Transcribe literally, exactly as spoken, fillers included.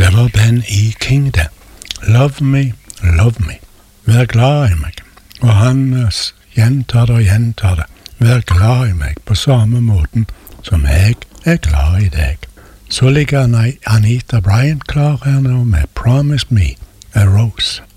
Det var Ben E. King det. Love me, love me. Vær glad i meg. Og han uh, gjentar det og gjentar det. Vær glad i meg på samme måten som jeg er glad i deg. Så ligger Anita Bryant klar her nå med Promise Me, a Rose.